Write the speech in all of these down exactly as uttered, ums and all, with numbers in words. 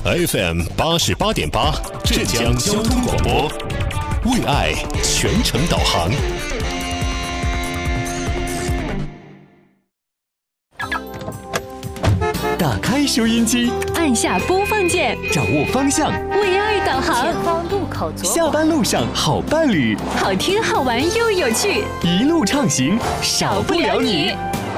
F M 八十八点八，浙江交通广播，为爱全程导航。 打开收音机， 按下播放键， 掌握方向， 为爱导航。 前方路口左转。 下班路上好伴侣， 好听好玩又有趣， 一路畅行， 少不了你。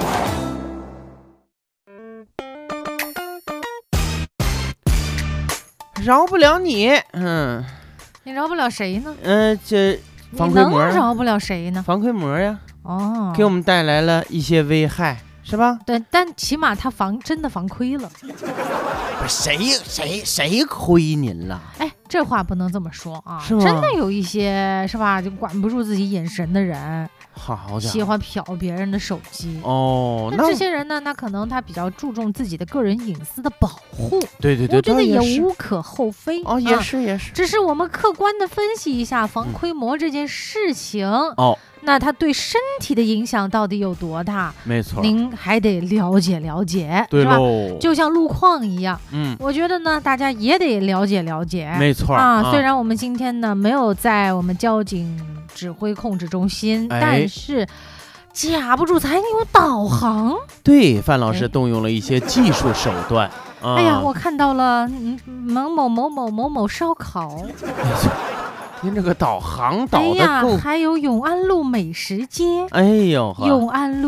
饶不了你，嗯， 你饶不了谁呢？ 呃，这防你窥膜能饶不了谁呢？ 防窥膜呀， 哦， 给我们带来了一些危害，是吧？ 对，但起码他防真的防窥了。 不是谁谁谁亏您了？ 哎，这话不能这么说啊！ 是吗真的有一些是吧，就管不住自己眼神的人， 好家伙， 喜欢瞟别人的手机。 哦， 那这些人呢，那可能他比较注重自己的个人隐私的保护。 对对对， 我觉得也是无可厚非。 哦，也啊是也是。 只是我们客观的分析一下防窥膜这件事情。 哦， 那它对身体的影响到底有多大？ 没错， 您还得了解了解， 对是吧？ 喽， 就像路况一样， 嗯， 我觉得呢，大家也得了解了解。 没错啊， 啊虽然我们今天呢没有在我们交警指挥控制中心， 哎但是架不住才有导航。 对，范老师哎动用了一些技术手段。啊、 哎呀，我看到了，嗯，某某某某某某烧烤。 您这个导航导哎呀的够， 还有永安路美食街， 哎呦， 永安路。